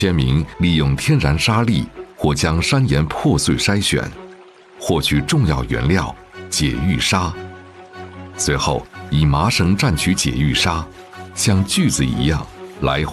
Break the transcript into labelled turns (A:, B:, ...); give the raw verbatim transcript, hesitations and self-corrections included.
A: 先民利用天然沙粒或将山岩破碎筛选，获取重要原料解玉砂，随后以麻绳蘸取解玉砂，像锯子一样来回